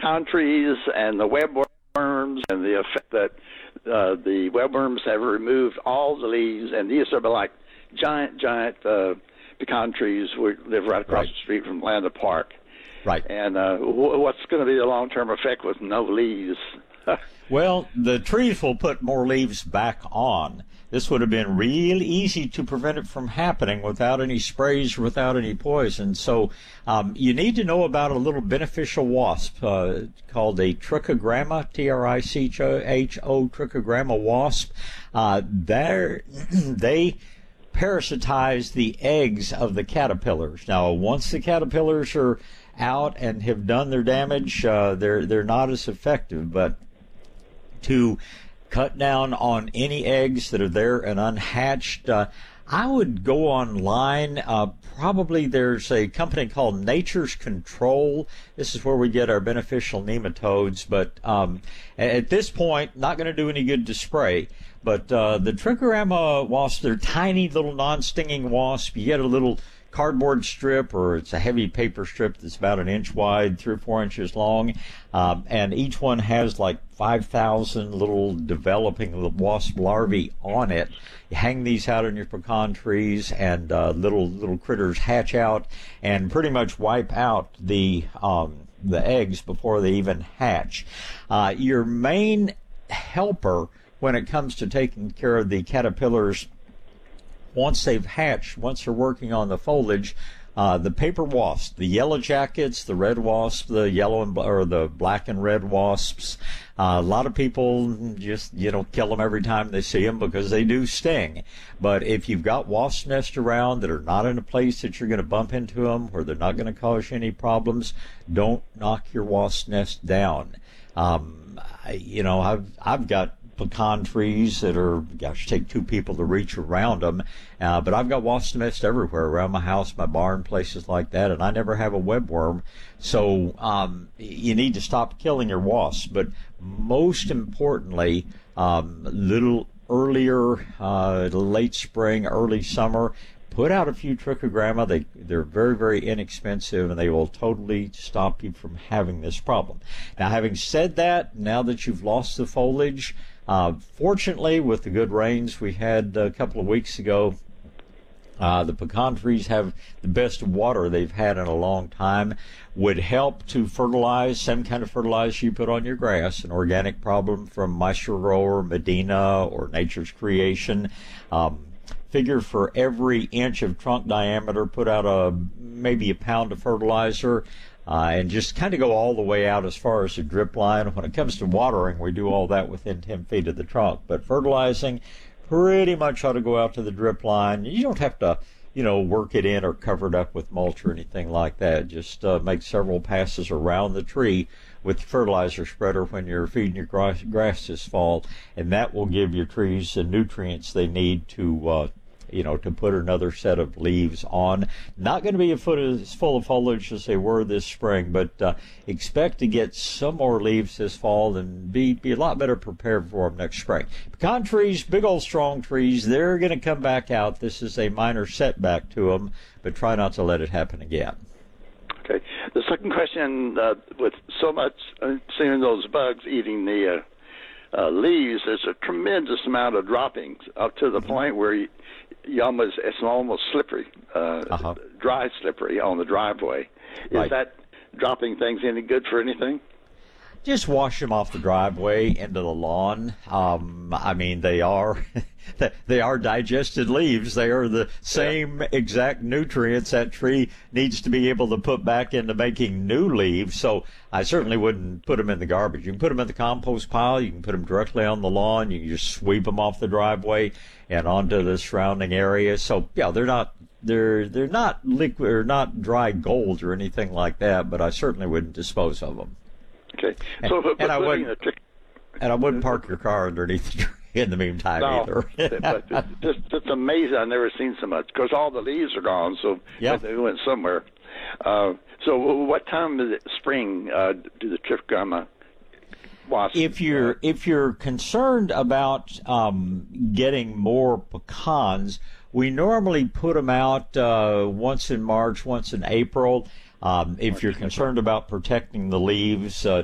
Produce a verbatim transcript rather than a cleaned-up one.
pecan trees and the webworms and the effect that uh, the webworms have removed all the leaves, and these are like giant, giant uh, pecan trees. We live right across Right. the street from Atlanta Park. Right. And uh, w- what's going to be the long-term effect with no leaves? Well, the trees will put more leaves back on. This would have been real easy to prevent it from happening without any sprays or without any poison. So um, you need to know about a little beneficial wasp uh, called a trichogramma, T R I C H O, trichogramma wasp. Uh, they're- they parasitize the eggs of the caterpillars. Now, once the caterpillars are out and have done their damage, uh, they're they're not as effective. But to cut down on any eggs that are there and unhatched, uh, I would go online. Uh, probably there's a company called Nature's Control. This is where we get our beneficial nematodes. But um, at this point, not going to do any good to spray. But uh, the trichogramma wasps, they're tiny little non-stinging wasps. You get a little cardboard strip, or it's a heavy paper strip that's about an inch wide, three or four inches long, um, and each one has like five thousand little developing little wasp larvae on it. You hang these out on your pecan trees, and uh, little little critters hatch out and pretty much wipe out the um, the eggs before they even hatch. Uh, your main helper when it comes to taking care of the caterpillars once they've hatched, once they're working on the foliage, uh, the paper wasps, the yellow jackets, the red wasps, the yellow and or the black and red wasps. Uh, a lot of people just, you know, kill them every time they see them because they do sting. But if you've got wasp nests around that are not in a place that you're going to bump into them, where they're not going to cause you any problems, don't knock your wasp nest down. Um, I, you know, I've I've got pecan trees that are, gosh, take two people to reach around them. Uh, but I've got wasp nests everywhere around my house, my barn, places like that, and I never have a webworm. So um, you need to stop killing your wasps. But most importantly, um, little earlier, uh, late spring, early summer, put out a few trichogramma. They, they're very, very inexpensive, and they will totally stop you from having this problem. Now, having said that, now that you've lost the foliage, uh, fortunately, with the good rains we had a couple of weeks ago, uh, the pecan trees have the best water they've had in a long time. Would help to fertilize, same kind of fertilizer you put on your grass, an organic problem from Maestro Grower, Medina, or Nature's Creation. Um, Figure for every inch of trunk diameter, put out a maybe a pound of fertilizer, uh, and just kind of go all the way out as far as the drip line. When it comes to watering, we do all that within ten feet of the trunk. But fertilizing, pretty much ought to go out to the drip line. You don't have to, you know, work it in or cover it up with mulch or anything like that. Just uh, make several passes around the tree with the fertilizer spreader when you're feeding your grass, grass this fall, and that will give your trees the nutrients they need to uh, you know, to put another set of leaves on. Not going to be a foot as full of foliage as they were this spring, but uh, expect to get some more leaves this fall and be, be a lot better prepared for them next spring. Pecan trees, big old strong trees, they're going to come back out. This is a minor setback to them, but try not to let it happen again. Okay. The second question, uh, with so much, uh, seeing those bugs eating the uh, uh, leaves, there's a tremendous amount of droppings up to the mm-hmm. point where you, you almost, it's almost slippery, uh, uh-huh. dry slippery on the driveway. Is right. that dropping things any good for anything? Just wash them off the driveway into the lawn. Um, I mean, they are they are digested leaves. They are the same yeah. exact nutrients that tree needs to be able to put back into making new leaves. So I certainly wouldn't put them in the garbage. You can put them in the compost pile. You can put them directly on the lawn. You can just sweep them off the driveway and onto the surrounding area. So yeah, they're not they're they're not liquid or not dry gold or anything like that. But I certainly wouldn't dispose of them. Okay. And, so, but, and I wouldn't, trick, and I wouldn't park your car underneath the tree in the meantime no, either. but it's, it's amazing. I've never seen so much because all the leaves are gone, so yep. they went somewhere. Uh, so, what time of the spring uh, do the trichogramma wasps? If you're uh, if you're concerned about um, getting more pecans, we normally put them out uh, once in March, once in April. Um, if you're concerned about protecting the leaves, uh,